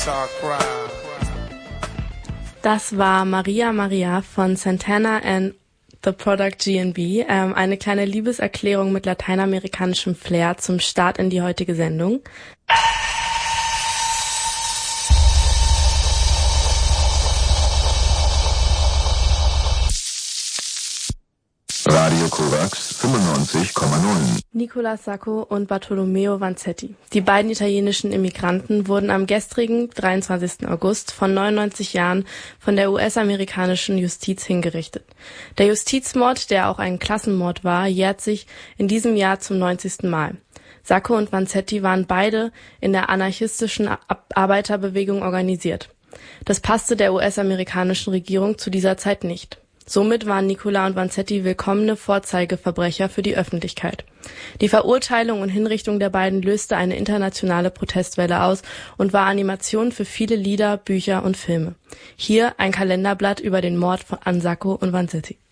Das war Maria Maria von Santana and The Product GNB, eine kleine Liebeserklärung mit lateinamerikanischem Flair zum Start in die heutige Sendung. Radio Kovacs 95,0. Nicola Sacco und Bartolomeo Vanzetti. Die beiden italienischen Immigranten wurden am gestrigen 23. August von 99 Jahren von der US-amerikanischen Justiz hingerichtet. Der Justizmord, der auch ein Klassenmord war, jährt sich in diesem Jahr zum 90. Mal. Sacco und Vanzetti waren beide in der anarchistischen Arbeiterbewegung organisiert. Das passte der US-amerikanischen Regierung zu dieser Zeit nicht. Somit waren Nicola und Vanzetti willkommene Vorzeigeverbrecher für die Öffentlichkeit. Die Verurteilung und Hinrichtung der beiden löste eine internationale Protestwelle aus und war Animation für viele Lieder, Bücher und Filme. Hier ein Kalenderblatt über den Mord an Sacco und Vanzetti.